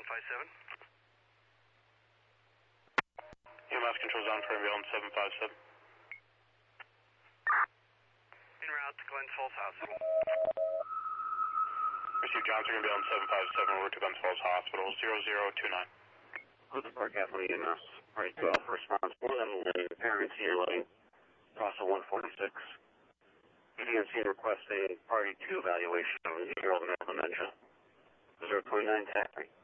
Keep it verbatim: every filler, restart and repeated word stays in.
five seven. E M S control zone for ambulance seven five seven. En route to Glens Falls Hospital. Receive Johnson ambulance seven five seven over to Glens Falls Hospital zero zero two nine. Clifton Park Avenue E M S. Right to Alpha response. More than one parent senior living. Crossing one forty-six. E D N C requests a party two evaluation of a zero-year-old male dementia. zero twenty-nine Tack.